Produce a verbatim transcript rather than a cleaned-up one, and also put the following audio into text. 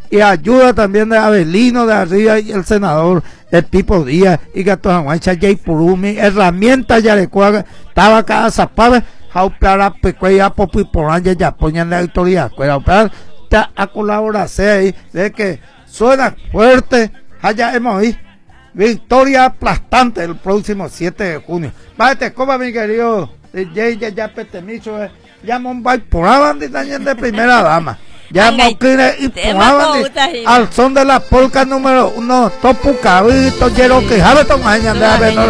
y ayuda también de Abelino de arriba y el senador el Pipo Díaz y Gato Jaguancha Jay Purumi, herramienta ya de cuaga, estaba cada zapave, jauplara pecueya popi poranja ya ponían la autoridad, cuera a colaborar ahí, de que suena fuerte, allá hemos visto victoria aplastante el próximo siete de junio. Váyate, coba mi querido ya ya ya petemicho, ya Mumbai por bandita de primera dama. Ya Mauquine y ponaban al son de la polca número uno, topu cabito, quiero que jabe tomaña de